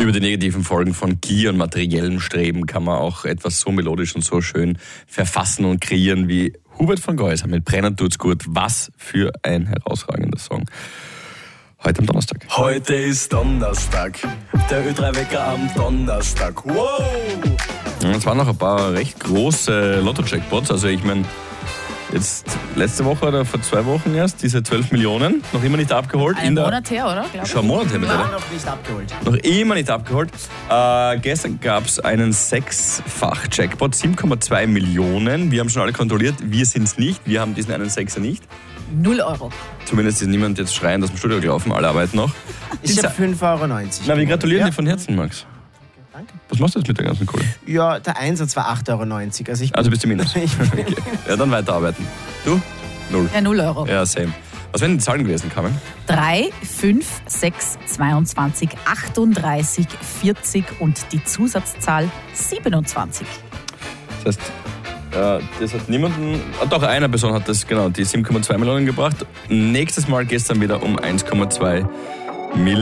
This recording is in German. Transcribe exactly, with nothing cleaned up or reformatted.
Über die negativen Folgen von Gier und materiellem Streben kann man auch etwas so melodisch und so schön verfassen und kreieren wie Hubert von Geusern mit Brennen tut's gut. Was für ein herausragender Song. Heute am Donnerstag. Heute ist Donnerstag, der Ö drei Wecker am Donnerstag. Wow! Es waren noch ein paar recht große Lotto-Jackpots. Also ich meine, jetzt letzte Woche oder vor zwei Wochen erst, diese zwölf Millionen, noch immer nicht abgeholt. Ein in der Monat her, oder? Glaub Schon einen Monat her, Ja, oder? noch nicht abgeholt. Noch immer nicht abgeholt. Äh, gestern gab es einen Sechsfach-Jackpot, sieben Komma zwei Millionen. Wir haben schon alle kontrolliert, wir sind es nicht. Wir haben diesen einen Sechser nicht. Null Euro. Zumindest ist niemand jetzt schreiend aus dem Studio gelaufen, alle arbeiten noch. Ich habe fünf Euro neunzig. Na, wir gratulieren ja. dir von Herzen, Max. Danke. Was machst du jetzt mit der ganzen Kohle? Ja, der Einsatz war acht Euro neunzig. Also, ich Also bist du minus. Ich- Okay. Ja, dann weiterarbeiten. Du? Null. Ja, null Euro. Ja, same. Was wären die Zahlen gewesen, Carmen? drei, fünf, sechs, zweiundzwanzig, achtunddreißig, vierzig und die Zusatzzahl siebenundzwanzig. Das heißt, äh, das hat niemanden, ah, doch eine Person hat das, genau, die sieben Komma zwei Millionen gebracht. Nächstes Mal geht es dann wieder um eins Komma zwei Millionen.